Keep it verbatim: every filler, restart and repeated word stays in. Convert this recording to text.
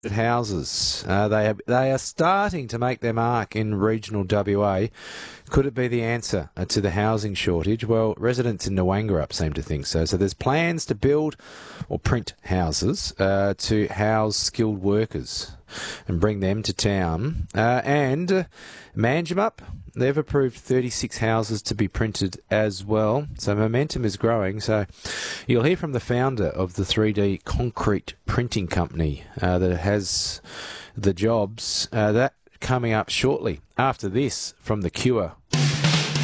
houses. Uh, they, have, they are starting to make their mark in regional W A. Could it be the answer uh, to the housing shortage? Well, residents in Nwangerup seem to think so. So there's plans to build or print houses uh, to house skilled workers and bring them to town. Uh, and uh, Manjimup, they've approved thirty-six houses to be printed as well. So momentum is growing. So you'll hear from the founder of the three D concrete printing company uh, that has the jobs. Uh, that coming up shortly after this from The Cure